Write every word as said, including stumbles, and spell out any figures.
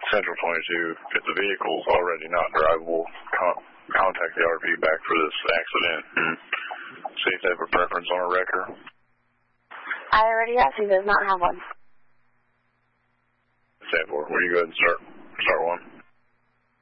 Central twenty-two, if the vehicle's already not drivable, con- contact the R P back for this accident and see if they have a preference on a wrecker. I already asked, he does not have one. ten four, will you go ahead and start, start one?